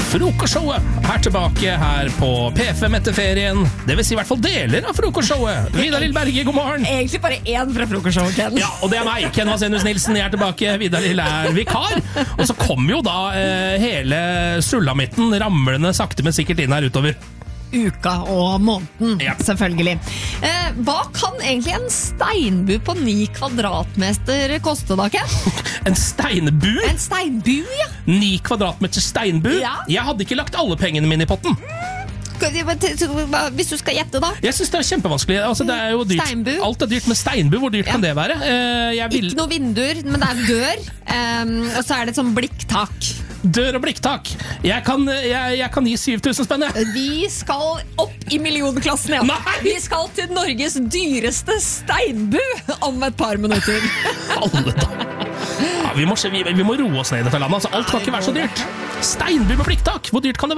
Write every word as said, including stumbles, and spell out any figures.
Frokostshowet er tilbake her på P fem etter ferien. Det vil si i hvert fall deler av frokostshowet. Vidar Lill Berge, god morgen. Egentlig bare én fra frokostshowet, Ken. Ja, og det er meg, Ken Vasenius Nilsen. Jeg er tilbake, Vidar Lill er vikar. Og så kommer jo da eh, hele sulamitten ramlende sakte, men sikkert inn her utover. Uka og måneden, ja. Selvfølgelig. Eh, hva kan egentlig en steinbu på ni kvadratmeter koste da, Ken? En steinbu? En steinbu, ja. Ni kvadratmeter steinbu? Ja. Jeg hadde ikke lagt alle pengene mine i potten. Hvis du skal gjette da? Jeg synes det er kjempevanskelig. Altså, det er jo dyrt. Steinbu. Alt er dyrt med steinbu. Hvor dyrt Ja. kan det være? Eh, jeg vil... Ikke noe vinduer, men det er dør. Um, og så er det et sånn blikktak. Dør og blikktak. Jeg kan, jeg, jeg kan gi syv tusen spenn, jeg. Vi skal opp i millionklassen, ja. Nei! Vi skal til Norges dyreste steinbu om et par minutter. Alle da. Ja, vi, må, vi, vi må roe oss ned i dette landet. Altså, alt kan ikke være så dyrt. Steinbu med blikktak. Hvor dyrt kan det være?